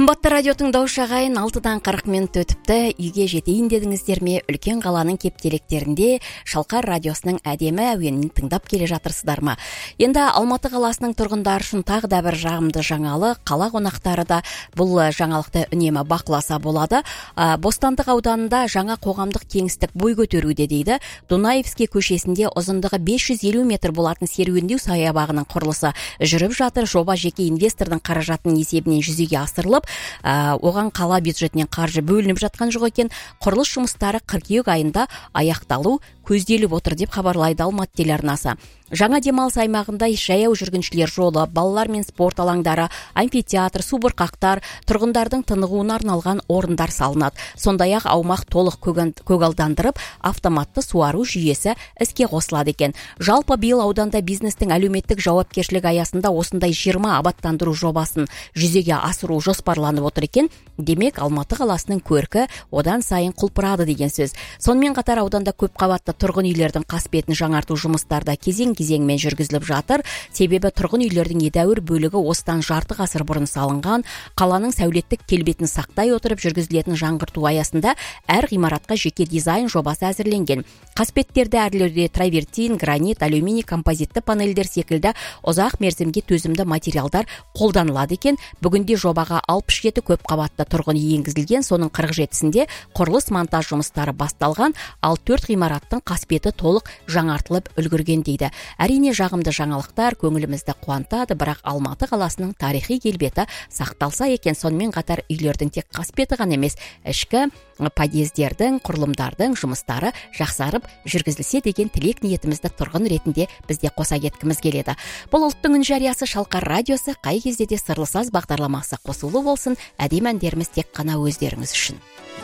Қымбатты радио тыңдаушы ағайын, 6-дан 40 минут өтіпті. Үйге жетейін дедіңіздер ме? Үлкен қаланың кептелектерінде Шалқар радиосының әдемі әуенін тыңдап келе жатырсыздар ма? Енді Алматы қаласының тұрғындары үшін тағы да бір жағымды жаңалық. Қала қонақтары да бұл жаңалықты үнемі бақыласа болады. Бостандық ауданында жаңа қоғамдық кеңістік бой көтеруде дейді. Дунаевский көшесінде ұзындығы 550 метр болатын серуендеу саябағының құрылысы жүріп жатыр. Жоба жеке инвестордың қаражатының есебінен жүзеге асырылып, оған қала бюджетінен қаржы бөлініп жатқан жоқ екен. Құрылыс жұмыстары қыркүйек айында аяқталу көзделіп отыр деп хабарлайды Алматы телеарнасы. Жаңа демалыс аймағында жаяу жүргіншілер жолы, балалар мен спорт алаңдары, амфитеатр, субұрқақтар, тұрғындардың тынығуына арналған орындар салынады. Сондай-ақ аумақ толық көгалдандырып, автоматты суару жүйесі іске қосылады екен. Жалпы биыл ауданда бизнестің әлеуметтік жауапкершілік аясында осындай 20 абаттандыру жобасын жүзеге асыру жоспарланып отыр екен. Демек, Алматы қаласының көркі одан сайын құлпырады деген сөз. Сонымен қатар ауданда көп қабатты тұрғын үйлердің қасбетін жаңарту жұмыстарда кезең-кезеңмен жүргізіліп жатыр. Себебі тұрғын үйлердің едәуір бөлігі осыдан жарты ғасыр бұрын салынған. Қаланың сәулеттік келбетін сақтай отырып жүргізілетін жаңғырту аясында әр ғимаратқа жеке дизайн жобасы әзірленген. Қасбеттерді әрлеуде травертин, гранит, алюминий, композитті панельдер секілді ұзақ мерзімге төзімді материалдар қолданылады екен. Бүгінде жобаға 67 көп қабатты тұрғын үй енгізілген, соның 47-сінде құрылыс монтаж жұмыстары басталған, ал 4 ғимараттың қасбеті толық жаңартылып үлгерген дейді. Әрине жағымды жаңалықтар көңілімізді қуантады, бірақ Алматы қаласының тарихи келбеті сақталса екен. Сонымен қатар үйлердің тек қасбеті ғана емес, ішкі подъездердің, құрылымдардың жұмыстары жақсарып жүргізілсе деген тілек ниетімізді тұрғын ретінде бізде қоса кеткіміз келеді. Бұл ұлттың үн жариясы Шалқар радиосы, қай кезде де сырлы саз бағдарламасы қосулы болсын. Әдемі әндеріміз тек қана өздеріңіз үшін.